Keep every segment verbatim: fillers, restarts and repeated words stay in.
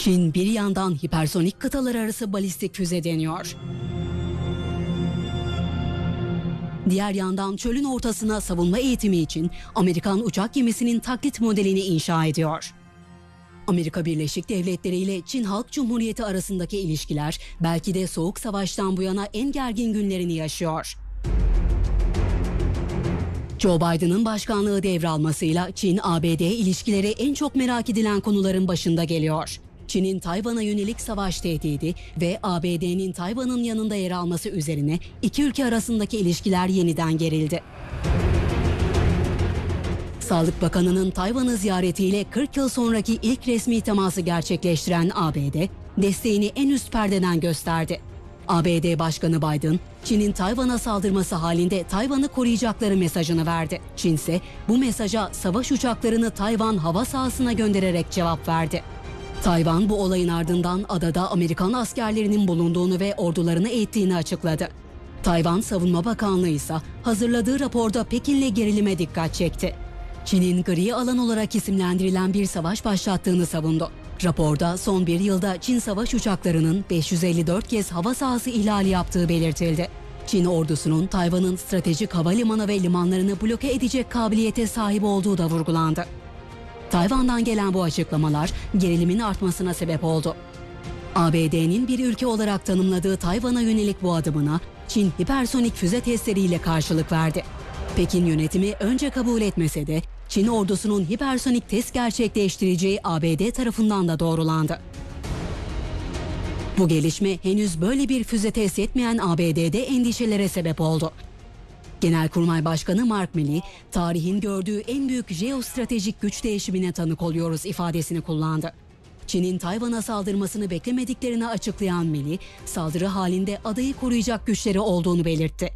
Çin bir yandan hipersonik kıtalar arası balistik füze deniyor. Diğer yandan çölün ortasına savunma eğitimi için Amerikan uçak gemisinin taklit modelini inşa ediyor. Amerika Birleşik Devletleri ile Çin Halk Cumhuriyeti arasındaki ilişkiler belki de Soğuk Savaş'tan bu yana en gergin günlerini yaşıyor. Joe Biden'ın başkanlığı devralmasıyla Çin-A B D ilişkileri en çok merak edilen konuların başında geliyor. Çin'in Tayvan'a yönelik savaş tehdidi ve A B D'nin Tayvan'ın yanında yer alması üzerine iki ülke arasındaki ilişkiler yeniden gerildi. Sağlık Bakanı'nın Tayvan'ı ziyaretiyle kırk yıl sonraki ilk resmi teması gerçekleştiren A B D, desteğini en üst perdeden gösterdi. A B D Başkanı Biden, Çin'in Tayvan'a saldırması halinde Tayvan'ı koruyacakları mesajını verdi. Çin ise bu mesaja savaş uçaklarını Tayvan hava sahasına göndererek cevap verdi. Tayvan bu olayın ardından adada Amerikan askerlerinin bulunduğunu ve ordularını eğittiğini açıkladı. Tayvan Savunma Bakanlığı ise hazırladığı raporda Pekin'le gerilime dikkat çekti. Çin'in gri alan olarak isimlendirilen bir savaş başlattığını savundu. Raporda son bir yılda Çin savaş uçaklarının beş yüz elli dört kez hava sahası ihlali yaptığı belirtildi. Çin ordusunun Tayvan'ın stratejik havalimanı ve limanlarını bloke edecek kabiliyete sahip olduğu da vurgulandı. Tayvan'dan gelen bu açıklamalar gerilimin artmasına sebep oldu. A B D'nin bir ülke olarak tanımladığı Tayvan'a yönelik bu adımına Çin hipersonik füze testleriyle karşılık verdi. Pekin yönetimi önce kabul etmese de Çin ordusunun hipersonik test gerçekleştireceği A B D tarafından da doğrulandı. Bu gelişme henüz böyle bir füze test etmeyen A B D'de endişelere sebep oldu. Genelkurmay Başkanı Mark Milley, tarihin gördüğü en büyük jeostratejik güç değişimine tanık oluyoruz ifadesini kullandı. Çin'in Tayvan'a saldırmasını beklemediklerini açıklayan Milley, saldırı halinde adayı koruyacak güçleri olduğunu belirtti.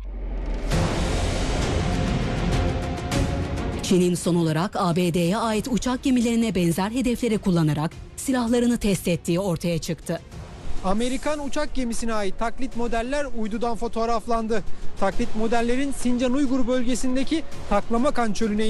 Çin'in son olarak A B D'ye ait uçak gemilerine benzer hedefleri kullanarak silahlarını test ettiği ortaya çıktı. Amerikan uçak gemisine ait taklit modeller uydudan fotoğraflandı. Taklit modellerin Sincan Uygur bölgesindeki Taklamakan Çölü'ne